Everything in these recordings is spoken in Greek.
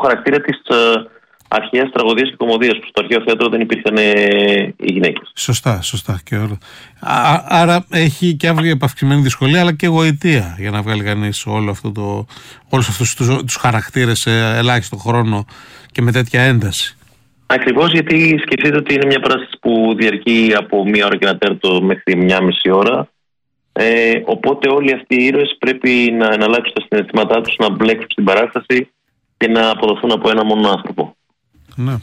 χαρακτήρα της αρχαίας τραγωδίας και κωμωδίας, που στο αρχαίο θέατρο δεν υπήρχαν οι γυναίκες. Σωστά και όλο. Άρα έχει και αύριο επαυξημένη δυσκολία, αλλά και γοητεία για να βγάλει κανείς όλους αυτούς τους χαρακτήρες σε ελάχιστο χρόνο και με τέτοια ένταση. Ακριβώς, γιατί σκεφτείτε ότι είναι μια παράσταση που διαρκεί από 1 ώρα και 1 τέταρτο μέχρι 1,5 ώρα. Οπότε όλοι αυτοί οι ήρωες πρέπει να εναλλάξουν τα συναισθήματά τους, να μπλέξουν στην παράσταση και να αποδοθούν από ένα μόνο άνθρωπο. Ναι.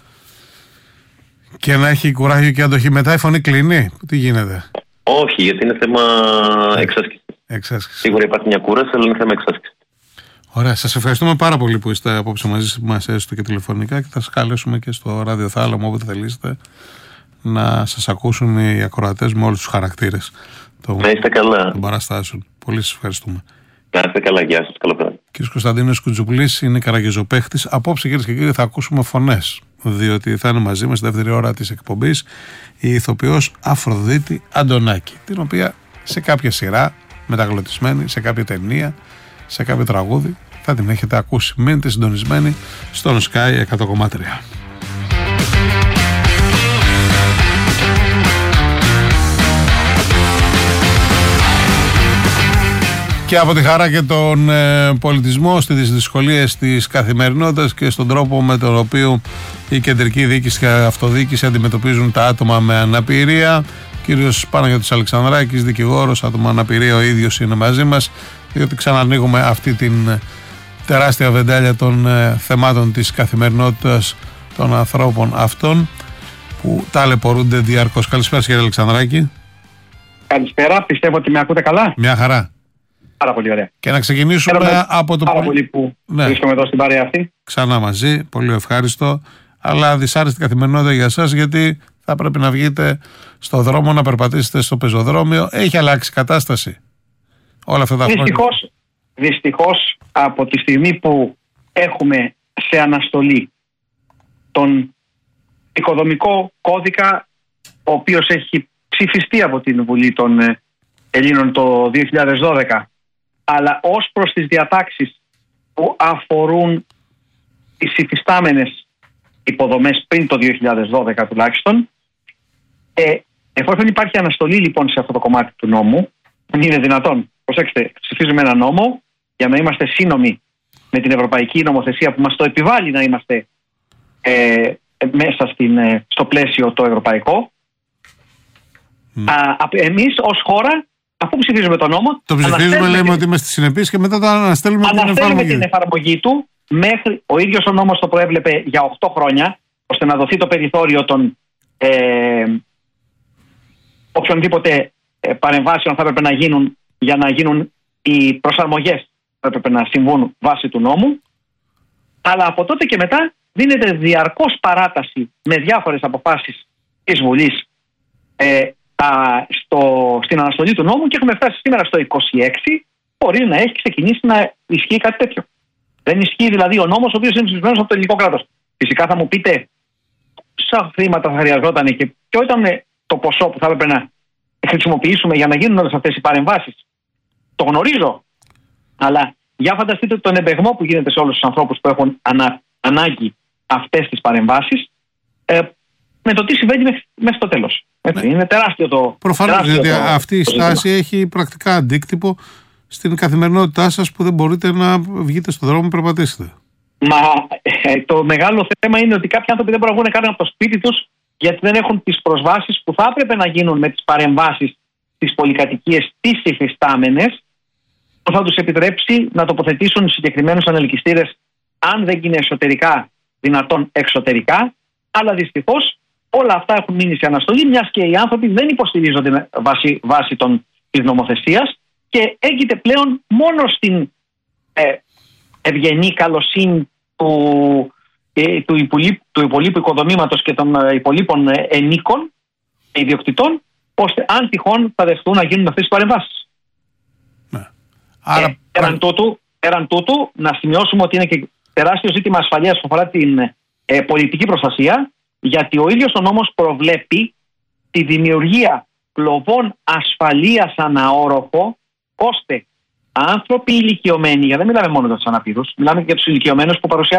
Και να έχει κουράγιο και αντοχή. Μετά η φωνή κλείνει. Τι γίνεται? Όχι, γιατί είναι θέμα εξάσκησης. Σίγουρα υπάρχει μια κούραση, αλλά είναι θέμα εξάσκησης. Ωραία, σας ευχαριστούμε πάρα πολύ που είστε απόψε μαζί μας, έστω και τηλεφωνικά, και θα σας καλέσουμε και στο ραδιοθάλαμο όποτε θελήσετε να σας ακούσουν οι ακροατές με όλους τους χαρακτήρες των παραστάσεων. Πολύ σας ευχαριστούμε. Να είστε καλά, γεια σας, καλό βράδυ. Κύριος Κωνσταντίνος Κουτζουπλής είναι καραγεζοπαίχτης. Απόψε, κυρίες και κύριοι, θα ακούσουμε φωνές, διότι θα είναι μαζί μας στη δεύτερη ώρα της εκπομπής η ηθοποιός Αφροδίτη Αντωνάκη, την οποία σε κάποια σειρά μεταγλωτισμένη, σε κάποια ταινία, σε κάποιο τραγούδι θα την έχετε ακούσει. Μείνετε συντονισμένοι στον Sky 100,3. Και από τη χαρά και τον πολιτισμό, στις δυσκολίες της καθημερινότητας και στον τρόπο με τον οποίο η κεντρική διοίκηση και αυτοδιοίκηση αντιμετωπίζουν τα άτομα με αναπηρία. Κύριος Παναγιώτης Αλεξανδράκης, δικηγόρος, άτομα αναπηρία, ο ίδιος είναι μαζί μας, διότι ξανανοίγουμε αυτή την τεράστια βεντάλια των θεμάτων της καθημερινότητας των ανθρώπων αυτών που ταλαιπωρούνται διαρκώς. Καλησπέρα, κύριε Αλεξανδράκη. Καλησπέρα, πιστεύω ότι με ακούτε καλά. Μια χαρά. Πάρα πολύ ωραία. Και να ξεκινήσουμε από το πάρα πολύ που βρίσκομαι εδώ στην παρέα αυτή. Ξανά μαζί, πολύ ευχάριστο, αλλά δυσάρεστη καθημερινότητα για εσάς, γιατί θα πρέπει να βγείτε στο δρόμο, να περπατήσετε στο πεζοδρόμιο. Έχει αλλάξει η κατάσταση όλα αυτά τα χρόνια? Δυστυχώς, από τη στιγμή που έχουμε σε αναστολή τον οικοδομικό κώδικα, ο οποίος έχει ψηφιστεί από την Βουλή των Ελλήνων το 2012, αλλά ως προς τις διατάξεις που αφορούν τις υφιστάμενες υποδομές πριν το 2012 τουλάχιστον, εφόσον υπάρχει αναστολή λοιπόν σε αυτό το κομμάτι του νόμου, δεν είναι δυνατόν. Προσέξτε, ψηφίζουμε ένα νόμο για να είμαστε σύνομοι με την ευρωπαϊκή νομοθεσία που μας το επιβάλλει να είμαστε μέσα στο πλαίσιο το ευρωπαϊκό. Εμείς ως χώρα, αφού ψηφίζουμε τον νόμο, το ψηφίζουμε, λέμε ότι είμαστε συνεπείς και μετά το αναστέλουμε την εφαρμογή του. Μέχρι, ο ίδιος ο νόμος το προέβλεπε για 8 χρόνια, ώστε να δοθεί το περιθώριο των οποιονδήποτε παρεμβάσεων θα έπρεπε να γίνουν για να γίνουν οι προσαρμογές που έπρεπε να συμβούν βάσει του νόμου. Αλλά από τότε και μετά δίνεται διαρκώς παράταση με διάφορες αποφάσεις της Βουλής στην αναστολή του νόμου, και έχουμε φτάσει σήμερα στο 26 χωρίς να έχει ξεκινήσει να ισχύει κάτι τέτοιο. Δεν ισχύει δηλαδή ο νόμος ο οποίος είναι ψηφισμένος από το ελληνικό κράτος. Φυσικά θα μου πείτε πόσα χρήματα θα χρειαζόταν και ποιο ήταν το ποσό που θα έπρεπε να χρησιμοποιήσουμε για να γίνουν όλες αυτές οι παρεμβάσεις. Το γνωρίζω. Αλλά για φανταστείτε τον εμπεγμό που γίνεται σε όλους τους ανθρώπους που έχουν ανάγκη αυτές τις παρεμβάσεις, με το τι συμβαίνει μέχρι το τέλος. Είναι τεράστιο το. Προφανώς, γιατί αυτή η στάση έχει πρακτικά αντίκτυπο στην καθημερινότητά σας, που δεν μπορείτε να βγείτε στον δρόμο και περπατήσετε. Μα το μεγάλο θέμα είναι ότι κάποιοι άνθρωποι δεν μπορούν να βγουν καν από το σπίτι τους, γιατί δεν έχουν τις προσβάσεις που θα έπρεπε να γίνουν με τις παρεμβάσεις στις πολυκατοικίες τις υφιστάμενες, που θα τους επιτρέψει να τοποθετήσουν συγκεκριμένους ανελκυστήρες, αν δεν είναι εσωτερικά, δυνατόν εξωτερικά. Αλλά δυστυχώς όλα αυτά έχουν μείνει σε αναστολή, μιας και οι άνθρωποι δεν υποστηρίζονται βάσει της νομοθεσίας και έγκυται πλέον μόνο στην ευγενή καλοσύνη του υπολείπου οικοδομήματος και των υπολείπων ενίκων και ιδιοκτητών, ώστε αν τυχόν θα δεχτούν να γίνουν αυτές τις παρεμβάσεις. Ναι. Πέραν τούτου, να σημειώσουμε ότι είναι και τεράστιο ζήτημα ασφαλείας που αφορά την πολιτική προστασία, γιατί ο ίδιος ο νόμος προβλέπει τη δημιουργία κλοβών ασφαλείας αναόροφο, ώστε άνθρωποι ηλικιωμένοι, γιατί δεν μιλάμε μόνο για τους αναπήρους, μιλάμε και για τους ηλικιωμένους που παρουσιάζουν